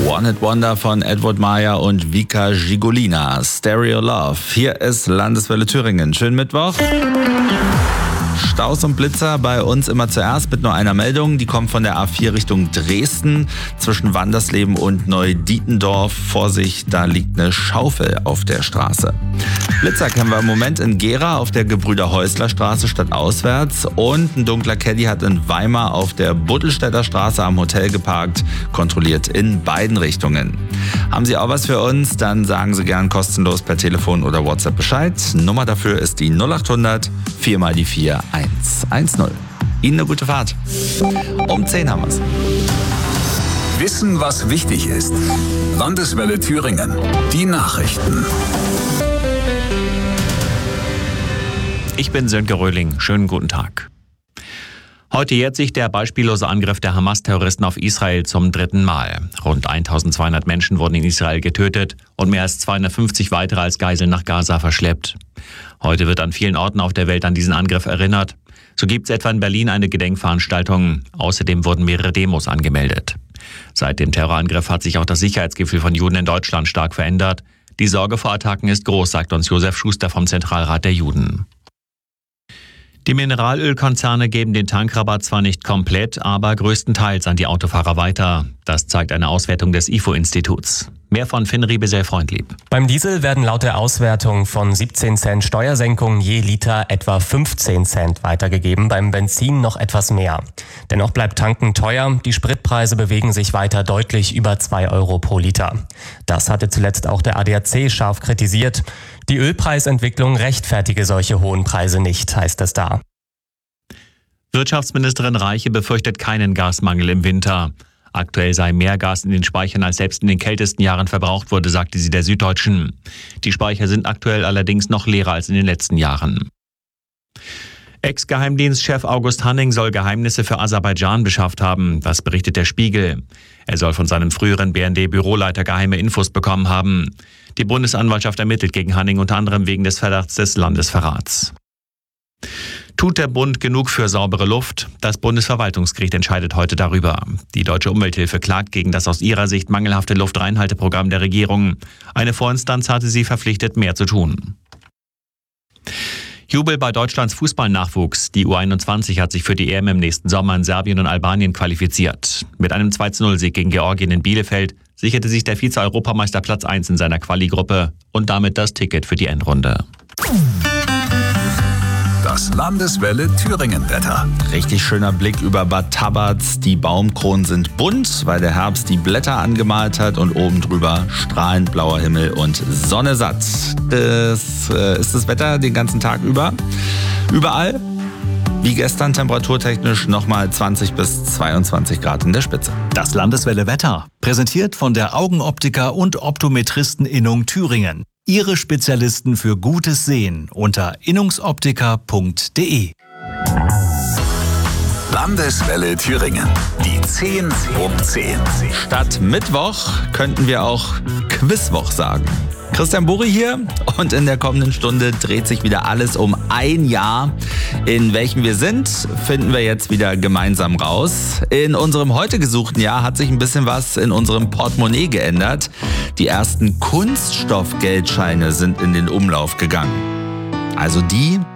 One Hit Wonder von Edward Meyer und Vika Gigolina. Stereo Love. Hier ist Landeswelle Thüringen. Schönen Mittwoch. Staus und Blitzer bei uns immer zuerst mit nur einer Meldung. Die kommt von der A4 Richtung Dresden zwischen Wandersleben und Neudietendorf. Vorsicht, da liegt eine Schaufel auf der Straße. Blitzer kennen wir im Moment in Gera auf der Gebrüder-Häusler-Straße stadtauswärts. Und ein dunkler Caddy hat in Weimar auf der Buttelstädter Straße am Hotel geparkt, kontrolliert in beiden Richtungen. Haben Sie auch was für uns? Dann sagen Sie gern kostenlos per Telefon oder WhatsApp Bescheid. Nummer dafür ist die 0800 4 mal die 4 110. Ihnen eine gute Fahrt. Um 10 haben wir's. Wissen, was wichtig ist. Landeswelle Thüringen. Die Nachrichten. Ich bin Sönke Röhling. Schönen guten Tag. Heute jährt sich der beispiellose Angriff der Hamas-Terroristen auf Israel zum 3. Mal. Rund 1200 Menschen wurden in Israel getötet und mehr als 250 weitere als Geiseln nach Gaza verschleppt. Heute wird an vielen Orten auf der Welt an diesen Angriff erinnert. So gibt es etwa in Berlin eine Gedenkveranstaltung. Außerdem wurden mehrere Demos angemeldet. Seit dem Terrorangriff hat sich auch das Sicherheitsgefühl von Juden in Deutschland stark verändert. Die Sorge vor Attacken ist groß, sagt uns Josef Schuster vom Zentralrat der Juden. Die Mineralölkonzerne geben den Tankrabatt zwar nicht komplett, aber größtenteils an die Autofahrer weiter. Das zeigt eine Auswertung des IFO-Instituts. Mehr von Finn Riebesell-Freundlieb. Beim Diesel werden laut der Auswertung von 17 Cent Steuersenkung je Liter etwa 15 Cent weitergegeben, beim Benzin noch etwas mehr. Dennoch bleibt Tanken teuer, die Spritpreise bewegen sich weiter deutlich über 2 Euro pro Liter. Das hatte zuletzt auch der ADAC scharf kritisiert. Die Ölpreisentwicklung rechtfertige solche hohen Preise nicht, heißt es da. Wirtschaftsministerin Reiche befürchtet keinen Gasmangel im Winter. Aktuell sei mehr Gas in den Speichern, als selbst in den kältesten Jahren verbraucht wurde, sagte sie der Süddeutschen. Die Speicher sind aktuell allerdings noch leerer als in den letzten Jahren. Ex-Geheimdienstchef August Hanning soll Geheimnisse für Aserbaidschan beschafft haben. Das berichtet der Spiegel. Er soll von seinem früheren BND-Büroleiter geheime Infos bekommen haben. Die Bundesanwaltschaft ermittelt gegen Hanning unter anderem wegen des Verdachts des Landesverrats. Tut der Bund genug für saubere Luft? Das Bundesverwaltungsgericht entscheidet heute darüber. Die Deutsche Umwelthilfe klagt gegen das aus ihrer Sicht mangelhafte Luftreinhalteprogramm der Regierung. Eine Vorinstanz hatte sie verpflichtet, mehr zu tun. Jubel bei Deutschlands Fußballnachwuchs. Die U21 hat sich für die EM im nächsten Sommer in Serbien und Albanien qualifiziert. Mit einem 2:0-Sieg gegen Georgien in Bielefeld sicherte sich der Vize-Europameister Platz 1 in seiner Quali-Gruppe und damit das Ticket für die Endrunde. Das Landeswelle Thüringen-Wetter. Richtig schöner Blick über Bad Tabatz. Die Baumkronen sind bunt, weil der Herbst die Blätter angemalt hat und oben drüber strahlend blauer Himmel und Sonne satt. Das ist das Wetter den ganzen Tag über. Überall, wie gestern, temperaturtechnisch nochmal 20 bis 22 Grad in der Spitze. Das Landeswelle Wetter, präsentiert von der Augenoptiker und Optometristeninnung Thüringen. Ihre Spezialisten für gutes Sehen unter innungsoptiker.de. Landeswelle Thüringen. Die 10 um 10. Statt Mittwoch könnten wir auch Quizwoch sagen. Christian Burri hier und in der kommenden Stunde dreht sich wieder alles um ein Jahr. In welchem wir sind, finden wir jetzt wieder gemeinsam raus. In unserem heute gesuchten Jahr hat sich ein bisschen was in unserem Portemonnaie geändert. Die ersten Kunststoffgeldscheine sind in den Umlauf gegangen. Also die,